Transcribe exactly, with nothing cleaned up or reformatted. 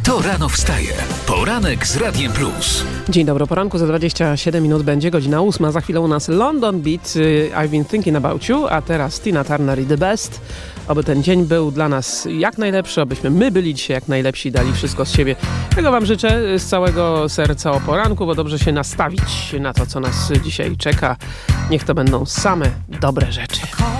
Kto rano wstaje? Poranek z Radiem Plus. Dzień dobry, poranku za dwadzieścia siedem minut będzie godzina ósma. Za chwilę u nas London Beat, I've been thinking about you, a teraz Tina Turner i The Best. Oby ten dzień był dla nas jak najlepszy, abyśmy my byli dzisiaj jak najlepsi, dali wszystko z siebie. Tego wam życzę z całego serca o poranku, bo dobrze się nastawić na to, co nas dzisiaj czeka. Niech to będą same dobre rzeczy.